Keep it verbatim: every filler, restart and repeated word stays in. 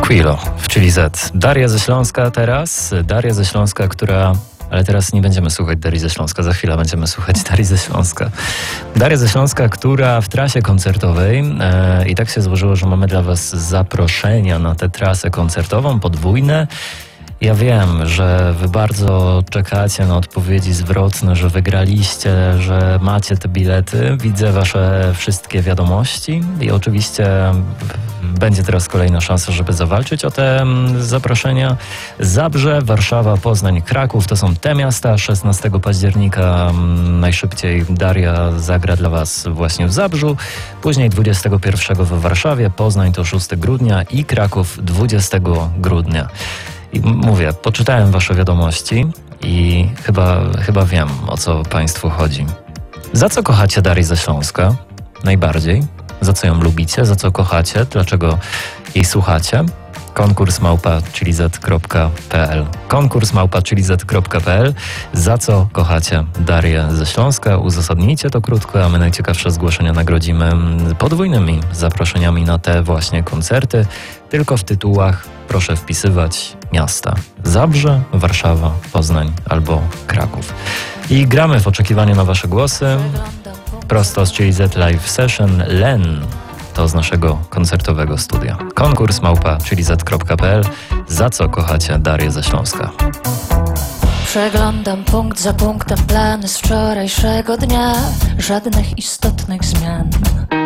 Quilo w Chili Z. Daria ze Śląska teraz. Daria ze Śląska, która... Ale teraz nie będziemy słuchać Darii ze Śląska, za chwilę będziemy słuchać Darii ze Śląska. Daria ze Śląska, która w trasie koncertowej e, i tak się złożyło, że mamy dla was zaproszenia na tę trasę koncertową, podwójne. Ja wiem, że wy bardzo czekacie na odpowiedzi zwrotne, że wygraliście, że macie te bilety. Widzę wasze wszystkie wiadomości i oczywiście będzie teraz kolejna szansa, żeby zawalczyć o te zaproszenia. Zabrze, Warszawa, Poznań, Kraków to są te miasta. szesnastego października najszybciej Daria zagra dla was właśnie w Zabrzu. Później dwudziestego pierwszego w Warszawie, Poznań to szóstego grudnia i Kraków dwudziestego grudnia. I mówię, poczytałem wasze wiadomości i chyba, chyba wiem, o co państwu chodzi. Za co kochacie Darię ze Śląska? Najbardziej? Za co ją lubicie? Za co kochacie? Dlaczego jej słuchacie? Konkurs małpa chilizet kropka p l Konkurs małpa chilizet kropka p l Za co kochacie Darię ze Śląska? Uzasadnijcie to krótko, a my najciekawsze zgłoszenia nagrodzimy podwójnymi zaproszeniami na te właśnie koncerty. Tylko w tytułach proszę wpisywać miasta: Zabrze, Warszawa, Poznań albo Kraków. I gramy w oczekiwaniu na wasze głosy. Prosto z Chili Z Live Session Len. To z naszego koncertowego studia. Konkurs małpa chilizet kropka p l Za co kochacie Darię ze Śląska? Przeglądam punkt za punktem plany z wczorajszego dnia. Żadnych istotnych zmian.